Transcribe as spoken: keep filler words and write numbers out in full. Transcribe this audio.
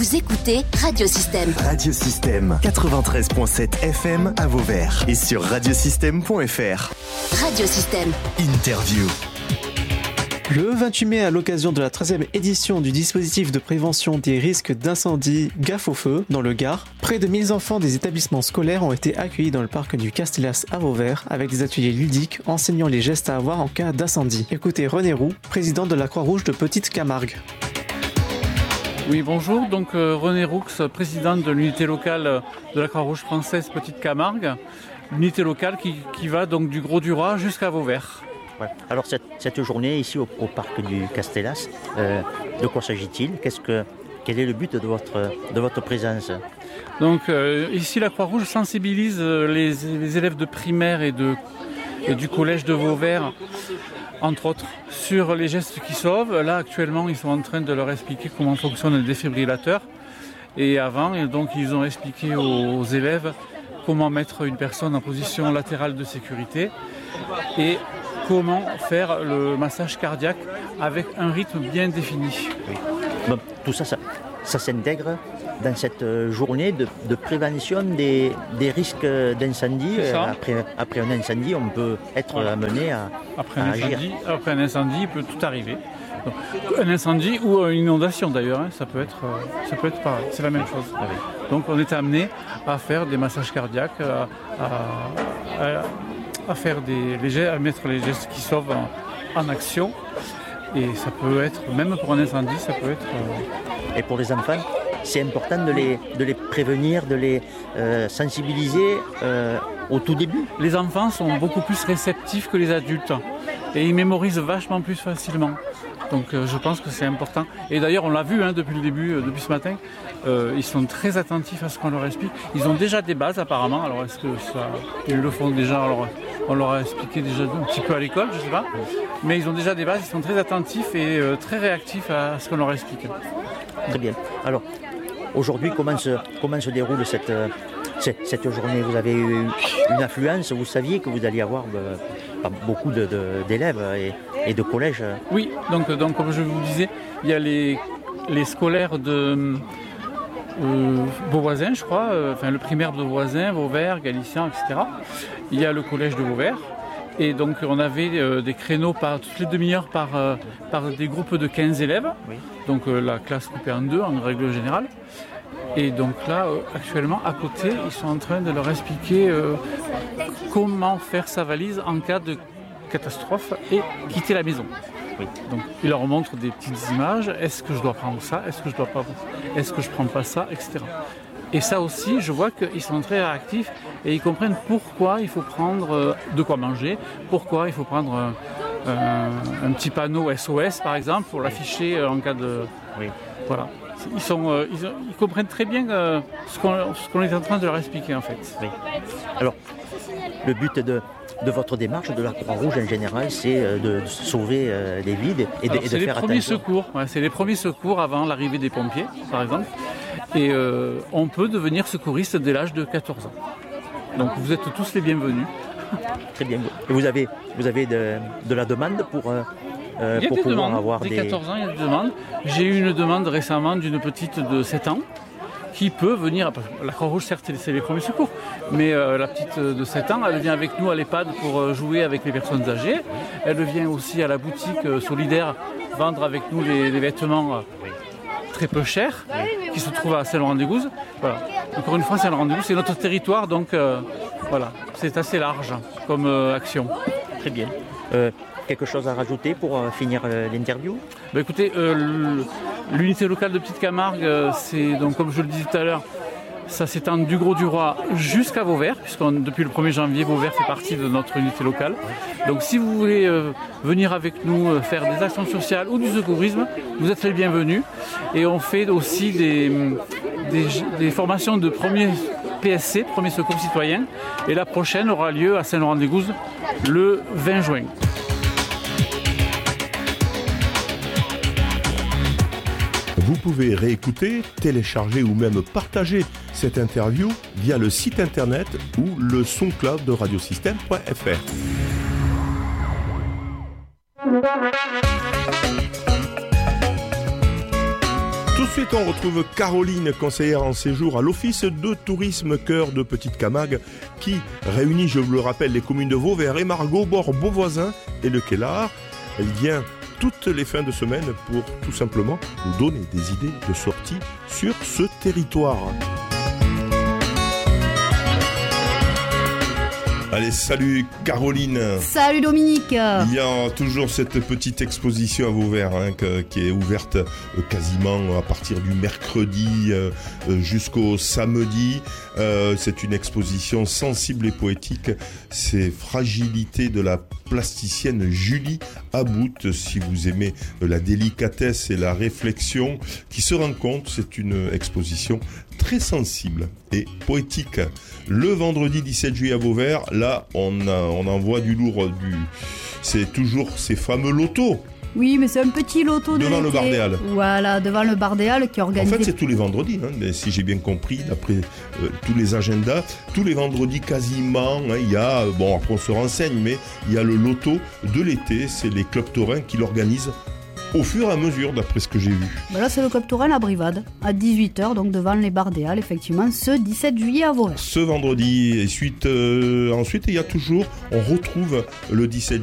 Vous écoutez Radiosystème. Radiosystème quatre-vingt-treize virgule sept F M à Vauvert et sur radiosystème point F R. Radiosystème. Interview. Le vingt-huit mai, à l'occasion de la treizième édition du dispositif de prévention des risques d'incendie Gaffe au feu dans le Gard, près de mille enfants des établissements scolaires ont été accueillis dans le parc du Castellas à Vauvert avec des ateliers ludiques enseignant les gestes à avoir en cas d'incendie. Écoutez René Roux, président de la Croix-Rouge de Petite Camargue. Oui, bonjour, donc euh, René Roux, président de l'unité locale de la Croix-Rouge française Petite Camargue, l'unité locale qui, qui va donc du Gros-du-Roi jusqu'à Vauvert. Ouais. Alors cette, cette journée ici au, au parc du Castellas, euh, de quoi s'agit-il ? Qu'est-ce que, Quel est le but de votre, de votre présence ? Donc euh, ici la Croix-Rouge sensibilise les, les élèves de primaire et, de, et du collège de Vauvert, entre autres, sur les gestes qui sauvent. Là actuellement ils sont en train de leur expliquer comment fonctionne le défibrillateur. Et avant, et donc ils ont expliqué aux, aux élèves comment mettre une personne en position latérale de sécurité et comment faire le massage cardiaque avec un rythme bien défini. Oui. Bon, tout ça, ça, ça s'intègre dans cette journée de, de prévention des, des risques d'incendie. Après, après un incendie, on peut être voilà. amené à, après à un agir. Incendie, après un incendie, il peut tout arriver. Donc, un incendie ou une inondation d'ailleurs, hein, ça peut être, ça peut être pareil, c'est la même chose. Ah oui. Donc on est amené à faire des massages cardiaques, à, à, à à faire des, les gestes, à mettre les gestes qui sauvent en, en action. Et ça peut être, même pour un incendie, ça peut être... Euh... Et pour les enfants, c'est important de les, de les prévenir, de les euh, sensibiliser euh, au tout début. Les enfants sont beaucoup plus réceptifs que les adultes et ils mémorisent vachement plus facilement. Donc euh, je pense que c'est important. Et d'ailleurs on l'a vu hein, depuis le début, euh, depuis ce matin, euh, ils sont très attentifs à ce qu'on leur explique. Ils ont déjà des bases apparemment, alors est-ce que ça, ils le font déjà, alors, on leur a expliqué déjà un petit peu à l'école, je ne sais pas. Mais ils ont déjà des bases, ils sont très attentifs et euh, très réactifs à ce qu'on leur explique. Très bien. Alors aujourd'hui comment se, comment se déroule cette, euh, cette, cette journée ? Vous avez eu une affluence, vous saviez que vous alliez avoir euh, beaucoup de, de, d'élèves et, et de collèges. Oui, donc, donc comme je vous disais, il y a les, les scolaires de euh, Beauvoisin, je crois, euh, enfin le primaire de Beauvoisin, Vauvert, Galician, et cetera. Il y a le collège de Vauvert. Et donc on avait euh, des créneaux par, toutes les demi-heures par, euh, par des groupes de quinze élèves. Oui. Donc euh, la classe coupée en deux en règle générale. Et donc là, euh, actuellement, à côté, ils sont en train de leur expliquer euh, comment faire sa valise en cas de catastrophe et quitter la maison. Oui. Donc ils leur montrent des petites images. Est-ce que je dois prendre ça ? Est-ce que je dois pas ? Est-ce que je prends pas ça ? et cetera. Et ça aussi, je vois qu'ils sont très réactifs et ils comprennent pourquoi il faut prendre de quoi manger, pourquoi il faut prendre un, un, un petit panneau S O S par exemple pour l'afficher en cas de... Oui. Voilà. Ils, sont, ils, ils comprennent très bien ce qu'on, ce qu'on est en train de leur expliquer en fait. Oui. Alors, le but de, de votre démarche, de la Croix-Rouge en général, c'est de, de sauver des vies et de, Alors, et de faire attention. Secours, ouais, c'est les premiers secours avant l'arrivée des pompiers, par exemple. Et euh, on peut devenir secouriste dès l'âge de quatorze ans. Donc vous êtes tous les bienvenus. Très bien. Et vous avez, vous avez de, de la demande pour, euh, il y a pour des pouvoir demandes. avoir dès des... quatorze ans, il y a des demandes. J'ai eu une demande récemment d'une petite de sept ans qui peut venir, la Croix-Rouge certes c'est les premiers secours, mais euh, la petite de sept ans, elle vient avec nous à l'EHPAD pour jouer avec les personnes âgées. Elle vient aussi à la boutique euh, solidaire vendre avec nous les, les vêtements euh, très peu chers, qui se trouve à Saint-Laurent-des-Gouzes. Voilà. Encore une fois, Saint-Laurent-des-Gouzes, c'est notre territoire, donc euh, voilà, c'est assez large comme euh, action. Très bien. Euh, quelque chose à rajouter pour euh, finir euh, l'interview ? Bah, écoutez, euh, l'unité locale de Petite Camargue, euh, c'est donc comme je le disais tout à l'heure, ça s'étend du Gros-du-Roi jusqu'à Vauvert, puisque depuis le premier janvier, Vauvert fait partie de notre unité locale. Donc si vous voulez euh, venir avec nous euh, faire des actions sociales ou du secourisme, vous êtes les bienvenus. Et on fait aussi des, des, des formations de premier P S C, premier secours citoyen. Et la prochaine aura lieu à Saint-Laurent-des-Gouzes le vingt juin. Vous pouvez réécouter, télécharger ou même partager cette interview via le site internet ou le SoundCloud de radiosystème point F R. Tout de suite, on retrouve Caroline, conseillère en séjour à l'Office de tourisme Cœur de Petite Camargue, qui réunit, je vous le rappelle, les communes de Vauvert et Margaux, Bord, Beauvoisin et Le Quélard. Elle vient toutes les fins de semaine pour tout simplement nous donner des idées de sortie sur ce territoire. Allez, salut Caroline. Salut Dominique. Il y a toujours cette petite exposition à Vauvert hein, que, qui est ouverte euh, quasiment à partir du mercredi euh, jusqu'au samedi. Euh, c'est une exposition sensible et poétique. C'est Fragilité de la plasticienne Julie About. Si vous aimez la délicatesse et la réflexion qui se rencontrent, c'est une exposition très sensible et poétique. Le vendredi dix-sept juillet à Vauvert, là, on, a, on envoie du lourd. Du... C'est toujours ces fameux lotos. Oui, mais c'est un petit loto de Devant l'été. le Bardéal. Voilà, devant le Bardéal qui est organisé. En fait, c'est tous les vendredis, hein, mais si j'ai bien compris, d'après euh, tous les agendas. Tous les vendredis, quasiment, hein, il y a, bon, après on se renseigne, mais il y a le loto de l'été. C'est les clubs taurins qui l'organisent au fur et à mesure, d'après ce que j'ai vu. Ben là, c'est le Club Taurin La Brivade, à dix-huit heures, donc devant les Bardéal, effectivement, ce dix-sept juillet à Vauvert. Ce vendredi, et suite, euh, ensuite, il y a toujours, on retrouve le dix-sept